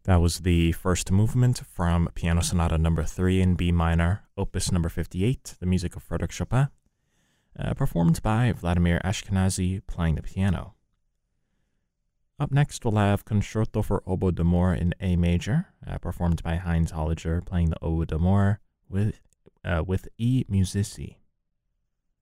That was the first movement from Piano Sonata number 3 in B minor, opus number 58, the music of Frédéric Chopin, performed by Vladimir Ashkenazy playing the piano. Up next, we'll have Concerto for Oboe d'Amore in A major, performed by Heinz Holliger playing the Oboe d'Amore with E Musici.